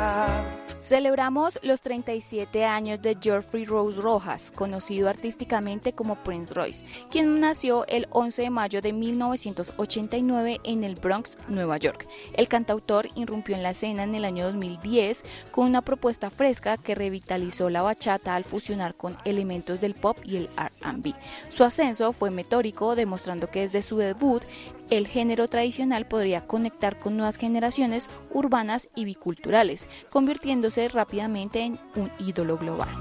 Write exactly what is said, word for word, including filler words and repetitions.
Celebramos los treinta y siete años de Geoffrey Rose Rojas, conocido artísticamente como Prince Royce, quien nació el once de mayo de mil novecientos ochenta y nueve en el Bronx, Nueva York. El cantautor irrumpió en la escena en el año dos mil diez con una propuesta fresca que revitalizó la bachata al fusionar con elementos del pop y el R and B. Su ascenso fue meteórico, demostrando que desde su debut el género tradicional podría conectar con nuevas generaciones urbanas y biculturales, convirtiéndose rápidamente en un ídolo global.